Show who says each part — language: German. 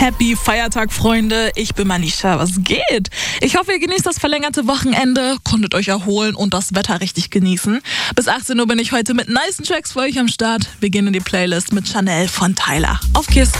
Speaker 1: Happy Feiertag, Freunde. Ich bin Manisha. Was geht? Ich hoffe, ihr genießt das verlängerte Wochenende, konntet euch erholen und das Wetter richtig genießen. Bis 18 Uhr bin ich heute mit nicen Tracks für euch am Start. Wir gehen in die Playlist mit Chanel von Tyler. Auf Kiss.